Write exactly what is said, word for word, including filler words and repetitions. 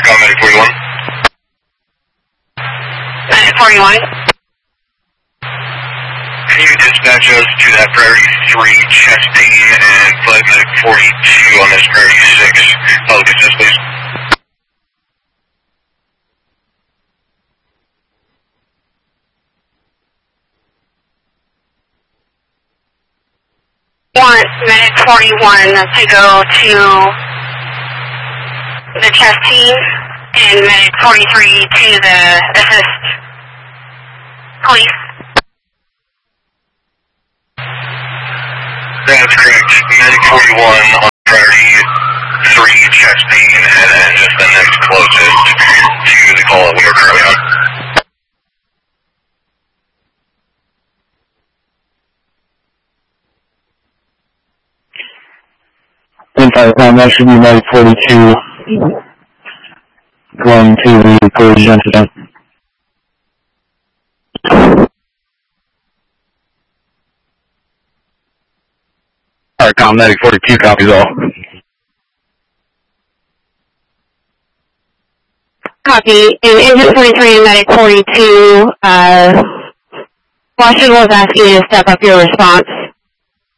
Arcon Medic forty-one. Medic forty-one. Can you dispatch us to that priority three chest pain and flight medic forty-two on this priority six public assist, please? Want Medic forty-one to go to the chest team and Medic forty-three to the assist police. That's correct. Medic forty-one on priority three chest pain and then just the next closest to the call that we are currently on. Um, that should be Medic forty-two going to the collision incident. Arcon Medic forty-two copies all. Copy. And Engine forty-three and Medic forty-two, uh, Washington was asking you to step up your response.